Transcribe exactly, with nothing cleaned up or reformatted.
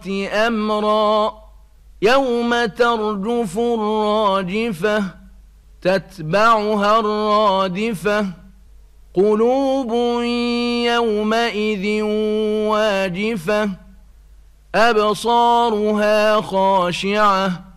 أمرا يوم ترجف الراجفة تتبعها الرادفة قلوب يومئذ واجفة أبصارها خاشعة